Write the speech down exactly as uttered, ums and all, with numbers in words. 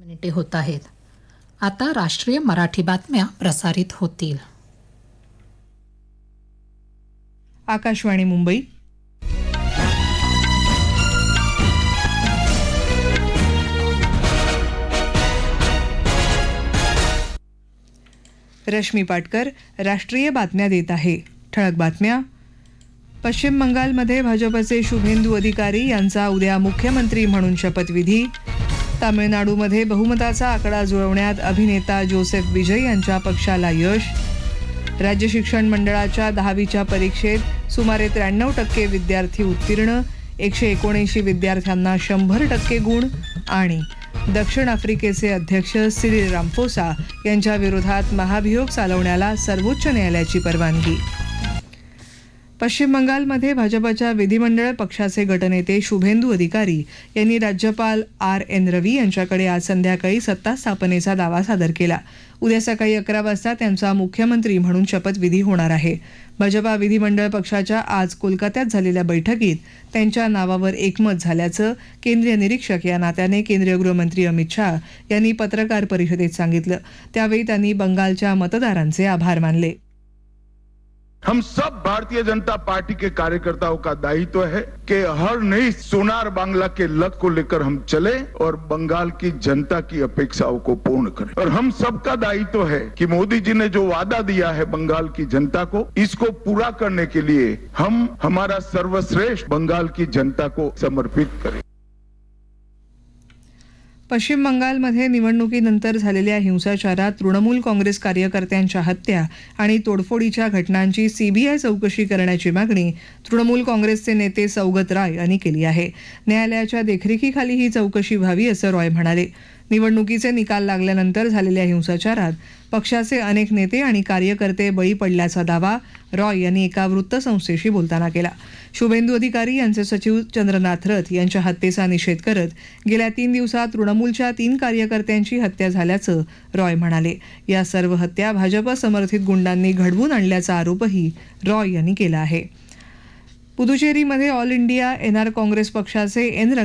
मिनिटे होत आहेत. आता राष्ट्रीय मराठी बातम्या प्रसारित होतील. आकाशवाणी मुंबई. रश्मी पाटकर राष्ट्रीय बातम्या देत आहे. ठळक बातम्या. पश्चिम बंगालमध्ये भाजपचे शुभेंदू अधिकारी यांचा उद्या मुख्यमंत्री म्हणून शपथविधी. तामिळनाडूमध्ये बहुमताचा आकडा जुळवण्यात अभिनेता जोसेफ विजय यांच्या पक्षाला यश. राज्य शिक्षण मंडळाच्या दहावीच्या परीक्षेत सुमारे त्र्याण्णव टक्के विद्यार्थी उत्तीर्ण, एकशे एकोणऐंशी विद्यार्थ्यांना शंभर टक्के गुण. आणि दक्षिण आफ्रिकेचे अध्यक्ष सिरिल रामफोसा यांच्या विरोधात महाभियोग चालवण्याला सर्वोच्च न्यायालयाची परवानगी. पश्चिम बंगालमध्ये भाजपच्या विधिमंडळ पक्षाचे गटनेते शुभेंदू अधिकारी यांनी राज्यपाल आर एन रवी यांच्याकडे आज संध्याकाळी सत्ता स्थापनेचा दावा सादर केला. उद्या सकाळी अकरा वाजता त्यांचा मुख्यमंत्री म्हणून शपथविधी होणार आहे. भाजपा विधिमंडळ पक्षाच्या आज कोलकात्यात झालेल्या बैठकीत त्यांच्या नावावर एकमत झाल्याचं केंद्रीय निरीक्षक या नात्याने केंद्रीय गृहमंत्री अमित शाह यांनी पत्रकार परिषदेत सांगितलं. त्यावेळी त्यांनी बंगालच्या मतदारांचे आभार मानले. हम सब भारतीय जनता पार्टी के कार्यकर्ताओं का दायित्व है कि हर नई सोनार बांग्ला के लक्ष्य को लेकर हम चले और बंगाल की जनता की अपेक्षाओं को पूर्ण करें. और हम सबका दायित्व है कि मोदी जी ने जो वादा दिया है बंगाल की जनता को, इसको पूरा करने के लिए हम हमारा सर्वश्रेष्ठ बंगाल की जनता को समर्पित करें. पश्चिम बंगालमध्ये निवडणुकीनंतर झालेल्या हिंसाचारात तृणमूल काँग्रेस कार्यकर्त्यांच्या हत्या आणि तोडफोडीच्या घटनांची सीबीआय चौकशी करण्याची मागणी तृणमूल काँग्रेसचे नेते सौगत राय यांनी केली आहे. न्यायालयाच्या देखरेखीखाली ही चौकशी व्हावी असं रॉय म्हणाले. निवडणुकीचे निकाल लागल्यानंतर झालेल्या हिंसाचारात पक्षाचे अनेक नेते आणि कार्यकर्ते बळी पडल्याचा दावा रॉय यांनी एका वृत्तसंस्थेशी बोलताना केला. शुभेंदू अधिकारी यांचे सचिव चंद्रनाथ रथ यांच्या हत्येचा निषेध करत गेल्या तीन दिवसात तृणमूलच्या तीन कार्यकर्त्यांची हत्या झाल्याचं रॉय म्हणाले. या सर्व हत्या भाजप समर्थित गुंडांनी घडवून आणल्याचा आरोपही रॉय यांनी केला आहे. पुदुचेरीमध्ये ऑल इंडिया एनआर काँग्रेस पक्षाचे एन